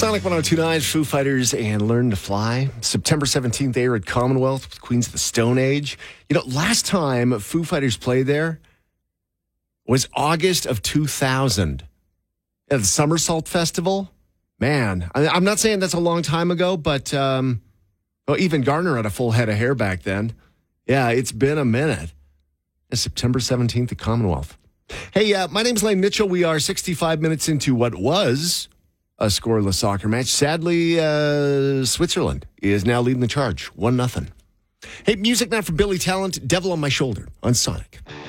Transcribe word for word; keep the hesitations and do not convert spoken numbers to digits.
Sonic one oh two point nine, Foo Fighters and Learn to Fly. September seventeenth, they are at Commonwealth with Queens of the Stone Age. You know, last time Foo Fighters played there was August of two thousand at the Somersault Festival. Man, I, I'm not saying that's a long time ago, but um, well, even Garner had a full head of hair back then. Yeah, it's been a minute. It's September seventeenth at Commonwealth. Hey, uh, my name's Lane Mitchell. We are sixty-five minutes into what was a scoreless soccer match. Sadly, uh, Switzerland is now leading the charge, one nothing. Hey, music now from Billy Talent, Devil on My Shoulder on Sonic.